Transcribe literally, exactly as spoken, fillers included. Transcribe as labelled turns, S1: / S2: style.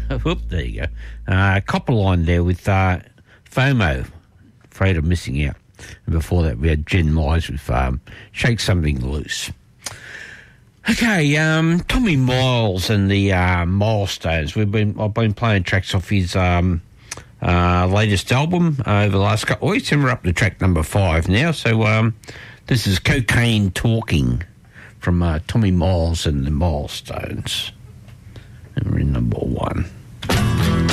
S1: whoop, there you go. Uh, Copperline there with uh, FOMO, Afraid of Missing Out. And before that, we had Jen Mize with um, Shake Something Loose. Okay, um, Tommy Miles and the uh, Milestones. We've been I've been playing tracks off his um, uh, latest album uh, over the last couple of weeks, and we're up to track number five now. So um, this is Cocaine Talking from uh, Tommy Miles and the Milestones. And we're in number one.